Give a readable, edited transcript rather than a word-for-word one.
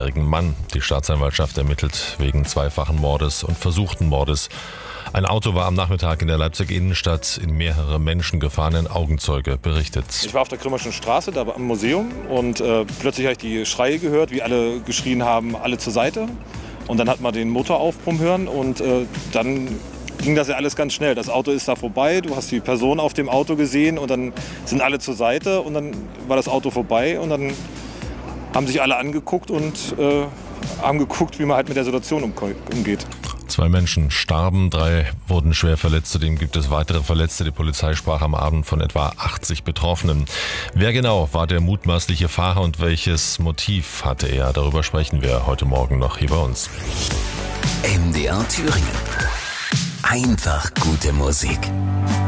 Mann. Die Staatsanwaltschaft ermittelt wegen zweifachen Mordes und versuchten Mordes. Ein Auto war am Nachmittag in der Leipziger Innenstadt in mehrere Menschen gefahren, ein Augenzeuge berichtet. Ich war auf der Krümmerschen Straße, da am Museum, und plötzlich habe ich die Schreie gehört, wie alle geschrien haben, alle zur Seite. Und dann hat man den Motor aufbrummen hören und dann ging das ja alles ganz schnell. Das Auto ist da vorbei, du hast die Person auf dem Auto gesehen und dann sind alle zur Seite und dann war das Auto vorbei und dann haben sich alle angeguckt und haben geguckt, wie man halt mit der Situation umgeht. 2 Menschen starben, 3 wurden schwer verletzt. Zudem gibt es weitere Verletzte. Die Polizei sprach am Abend von etwa 80 Betroffenen. Wer genau war der mutmaßliche Fahrer und welches Motiv hatte er? Darüber sprechen wir heute Morgen noch hier bei uns. MDR Thüringen. Einfach gute Musik.